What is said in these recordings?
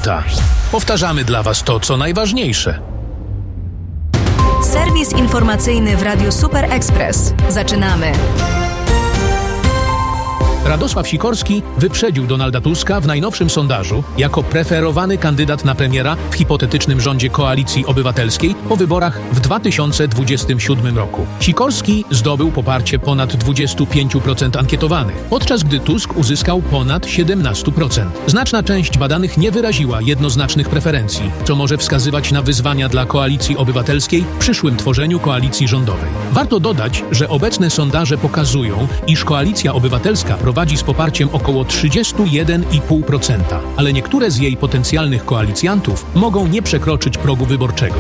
konsultanta. Powtarzamy dla Was to, co najważniejsze. Serwis informacyjny w Radiu Super Express. Zaczynamy. Radosław Sikorski wyprzedził Donalda Tuska w najnowszym sondażu jako preferowany kandydat na premiera w hipotetycznym rządzie Koalicji Obywatelskiej po wyborach w 2027 roku. Sikorski zdobył poparcie ponad 25% ankietowanych, podczas gdy Tusk uzyskał ponad 17%. Znaczna część badanych nie wyraziła jednoznacznych preferencji, co może wskazywać na wyzwania dla Koalicji Obywatelskiej w przyszłym tworzeniu koalicji rządowej. Warto dodać, że obecne sondaże pokazują, iż Koalicja Obywatelska prowadzi z poparciem około 31,5%, ale niektóre z jej potencjalnych koalicjantów mogą nie przekroczyć progu wyborczego.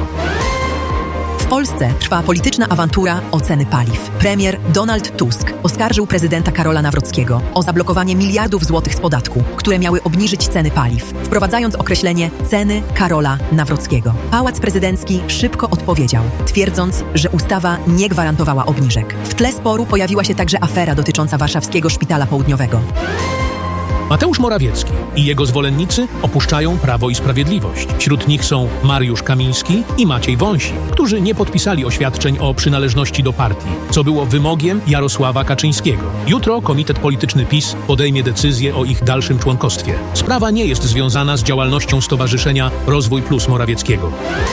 W Polsce trwa polityczna awantura o ceny paliw. Premier Donald Tusk oskarżył prezydenta Karola Nawrockiego o zablokowanie miliardów złotych z podatku, które miały obniżyć ceny paliw, wprowadzając określenie ceny Karola Nawrockiego. Pałac Prezydencki szybko odpowiedział, twierdząc, że ustawa nie gwarantowała obniżek. W tle sporu pojawiła się także afera dotycząca warszawskiego Szpitala Południowego. Mateusz Morawiecki i jego zwolennicy opuszczają Prawo i Sprawiedliwość. Wśród nich są Mariusz Kamiński i Maciej Wąsik, którzy nie podpisali oświadczeń o przynależności do partii, co było wymogiem Jarosława Kaczyńskiego. Jutro Komitet Polityczny PiS podejmie decyzję o ich dalszym członkostwie. Sprawa nie jest związana z działalnością Stowarzyszenia Rozwój Plus Morawieckiego.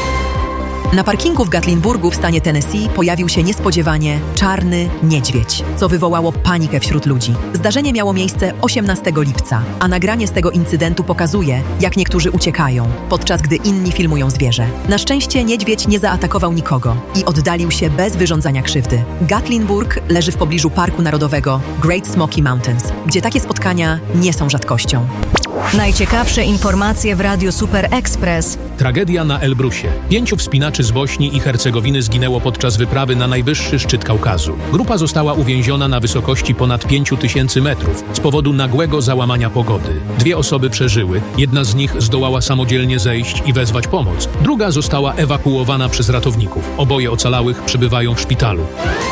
Na parkingu w Gatlinburgu w stanie Tennessee pojawił się niespodziewanie czarny niedźwiedź, co wywołało panikę wśród ludzi. Zdarzenie miało miejsce 18 lipca, a nagranie z tego incydentu pokazuje, jak niektórzy uciekają, podczas gdy inni filmują zwierzę. Na szczęście niedźwiedź nie zaatakował nikogo i oddalił się bez wyrządzania krzywdy. Gatlinburg leży w pobliżu Parku Narodowego Great Smoky Mountains, gdzie takie spotkania nie są rzadkością. Najciekawsze informacje w Radiu Super Express. Tragedia na Elbrusie. 5 wspinaczy z Bośni i Hercegowiny zginęło podczas wyprawy na najwyższy szczyt Kaukazu. Grupa została uwięziona na wysokości ponad 5000 metrów z powodu nagłego załamania pogody. 2 osoby przeżyły, jedna z nich zdołała samodzielnie zejść i wezwać pomoc. Druga została ewakuowana przez ratowników. Oboje ocalałych przebywają w szpitalu.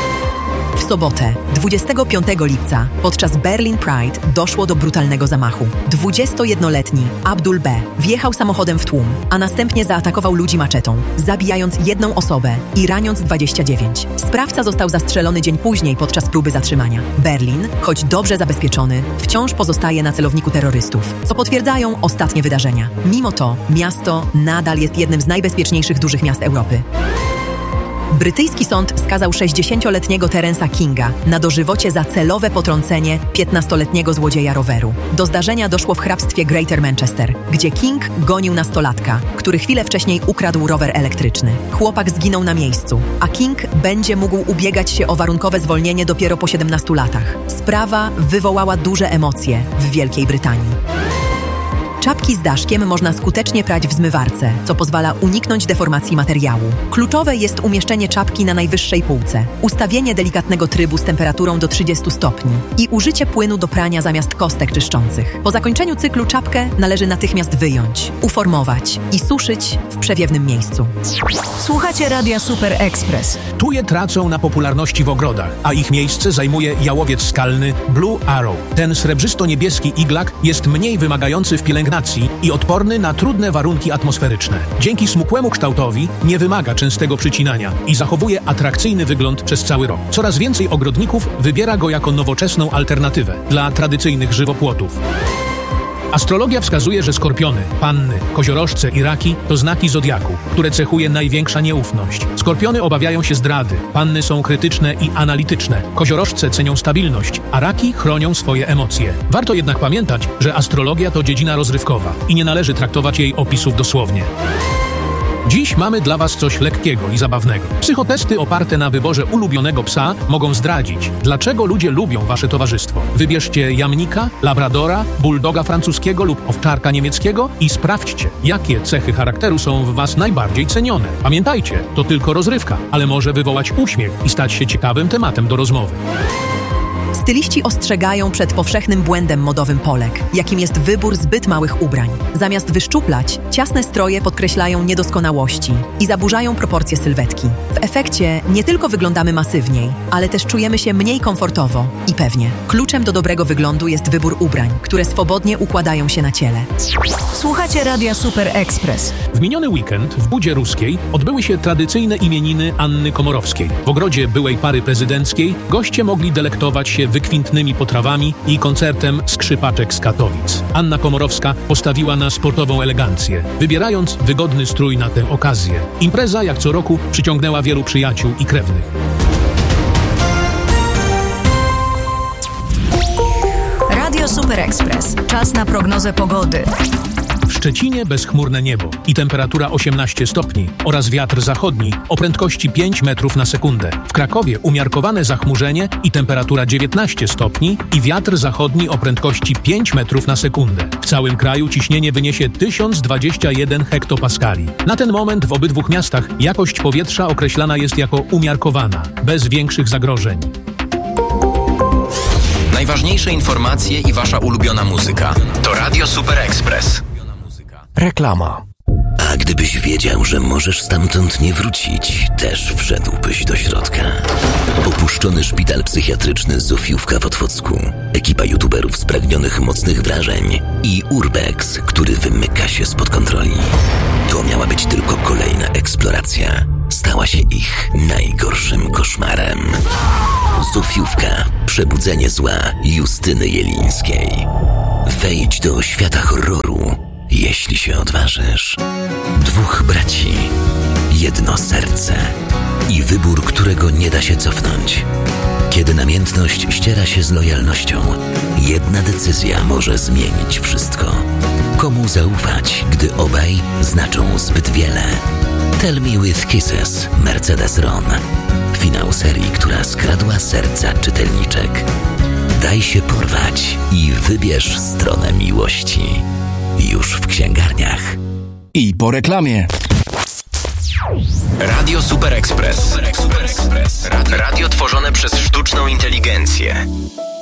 W sobotę, 25 lipca, podczas Berlin Pride doszło do brutalnego zamachu. 21-letni Abdul B. wjechał samochodem w tłum, a następnie zaatakował ludzi maczetą, zabijając 1 osobę i raniąc 29. Sprawca został zastrzelony dzień później podczas próby zatrzymania. Berlin, choć dobrze zabezpieczony, wciąż pozostaje na celowniku terrorystów, co potwierdzają ostatnie wydarzenia. Mimo to, miasto nadal jest jednym z najbezpieczniejszych dużych miast Europy. Brytyjski sąd skazał 60-letniego Terensa Kinga na dożywocie za celowe potrącenie 15-letniego złodzieja roweru. Do zdarzenia doszło w hrabstwie Greater Manchester, gdzie King gonił nastolatka, który chwilę wcześniej ukradł rower elektryczny. Chłopak zginął na miejscu, a King będzie mógł ubiegać się o warunkowe zwolnienie dopiero po 17 latach. Sprawa wywołała duże emocje w Wielkiej Brytanii. Czapki z daszkiem można skutecznie prać w zmywarce, co pozwala uniknąć deformacji materiału. Kluczowe jest umieszczenie czapki na najwyższej półce, ustawienie delikatnego trybu z temperaturą do 30 stopni i użycie płynu do prania zamiast kostek czyszczących. Po zakończeniu cyklu czapkę należy natychmiast wyjąć, uformować i suszyć w przewiewnym miejscu. Słuchacie Radia Super Express. Tuje tracą na popularności w ogrodach, a ich miejsce zajmuje jałowiec skalny Blue Arrow. Ten srebrzysto-niebieski iglak jest mniej wymagający w pielęgnacji i odporny na trudne warunki atmosferyczne. Dzięki smukłemu kształtowi nie wymaga częstego przycinania i zachowuje atrakcyjny wygląd przez cały rok. Coraz więcej ogrodników wybiera go jako nowoczesną alternatywę dla tradycyjnych żywopłotów. Astrologia wskazuje, że skorpiony, panny, koziorożce i raki to znaki zodiaku, które cechuje największa nieufność. Skorpiony obawiają się zdrady, panny są krytyczne i analityczne, koziorożce cenią stabilność, a raki chronią swoje emocje. Warto jednak pamiętać, że astrologia to dziedzina rozrywkowa i nie należy traktować jej opisów dosłownie. Dziś mamy dla Was coś lekkiego i zabawnego. Psychotesty oparte na wyborze ulubionego psa mogą zdradzić, dlaczego ludzie lubią Wasze towarzystwo. Wybierzcie jamnika, labradora, bulldoga francuskiego lub owczarka niemieckiego i sprawdźcie, jakie cechy charakteru są w Was najbardziej cenione. Pamiętajcie, to tylko rozrywka, ale może wywołać uśmiech i stać się ciekawym tematem do rozmowy. Styliści ostrzegają przed powszechnym błędem modowym Polek, jakim jest wybór zbyt małych ubrań. Zamiast wyszczuplać, ciasne stroje podkreślają niedoskonałości i zaburzają proporcje sylwetki. W efekcie nie tylko wyglądamy masywniej, ale też czujemy się mniej komfortowo i pewnie. Kluczem do dobrego wyglądu jest wybór ubrań, które swobodnie układają się na ciele. Słuchacie Radia Super Express. W miniony weekend w Budzie Ruskiej odbyły się tradycyjne imieniny Anny Komorowskiej. W ogrodzie byłej pary prezydenckiej goście mogli delektować się wykwintnymi potrawami i koncertem skrzypaczek z Katowic. Anna Komorowska postawiła na sportową elegancję, wybierając wygodny strój na tę okazję. Impreza, jak co roku, przyciągnęła wielu przyjaciół i krewnych. Radio Super Express. Czas na prognozę pogody. W Szczecinie bezchmurne niebo i temperatura 18 stopni oraz wiatr zachodni o prędkości 5 metrów na sekundę. W Krakowie umiarkowane zachmurzenie i temperatura 19 stopni i wiatr zachodni o prędkości 5 metrów na sekundę. W całym kraju ciśnienie wyniesie 1021 hektopaskali. Na ten moment w obydwu miastach jakość powietrza określana jest jako umiarkowana, bez większych zagrożeń. Najważniejsze informacje i wasza ulubiona muzyka. To Radio Super Express. Reklama. A gdybyś wiedział, że możesz stamtąd nie wrócić, też wszedłbyś do środka. Opuszczony szpital psychiatryczny Zofiówka w Otwocku, ekipa youtuberów spragnionych mocnych wrażeń i Urbex, który wymyka się spod kontroli. To miała być tylko kolejna eksploracja. Stała się ich najgorszym koszmarem. Zofiówka. Przebudzenie zła Justyny Jelińskiej. Wejdź do świata horroru, jeśli się odważysz. Dwóch braci, jedno serce i wybór, którego nie da się cofnąć. Kiedy namiętność ściera się z lojalnością, jedna decyzja może zmienić wszystko. Komu zaufać, gdy obaj znaczą zbyt wiele? Tell Me With Kisses, Mercedes Ron. Finał serii, która skradła serca czytelniczek. Daj się porwać i wybierz stronę miłości. Już w księgarniach. I po reklamie. Radio Super Express. Radio tworzone przez sztuczną inteligencję.